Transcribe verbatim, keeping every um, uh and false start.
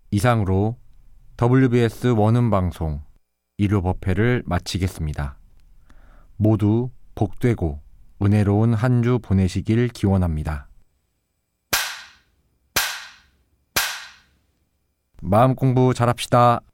이상으로 더블유비에스 원음 방송 일 부 법회를 마치겠습니다. 모두 복되고 은혜로운 한 주 보내시길 기원합니다. 마음 공부 잘합시다.